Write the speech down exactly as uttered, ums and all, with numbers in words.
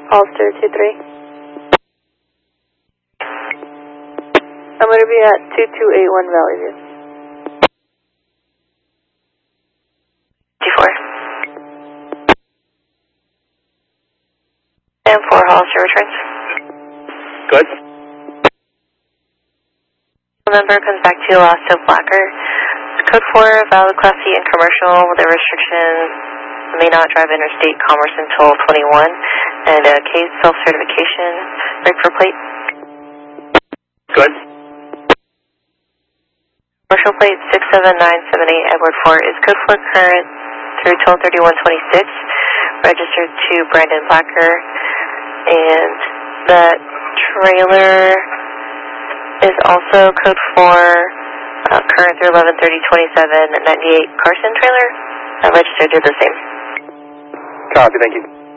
Holster two three. I'm going to be at two two eight one Valley View. G four. And four Holster returns. Good. Member comes back to you, lost to Blacker. Code four, valid Class C and commercial with a restriction may not drive interstate commerce until twenty-one, and a case self-certification, break for plate. Good. Commercial plate six seven nine seven eight Edward Fort is code four current through twelve thirty-one twenty-six, registered to Brandon Blacker, and that trailer is also code four, uh, current through eleven thirty twenty-seven, ninety-eight Carson trailer, uh, registered to the same. Copy, thank you.